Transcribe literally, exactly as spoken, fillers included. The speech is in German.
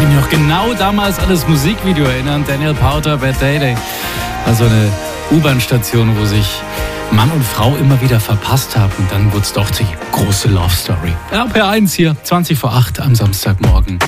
ich mich noch genau damals an das Musikvideo erinnern. Daniel Powter, Bad Day Day. Also eine U-Bahn-Station, wo sich Mann und Frau immer wieder verpasst haben. Und dann wurde es doch die große Love Story. R P eins hier, zwanzig vor acht am Samstagmorgen.